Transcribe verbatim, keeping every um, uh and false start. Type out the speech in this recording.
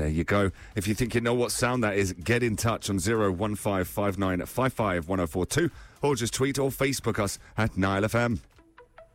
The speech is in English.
There you go. If you think you know what sound that is, get in touch on zero one five five nine five five one oh four two or just tweet or Facebook us at Nile F M.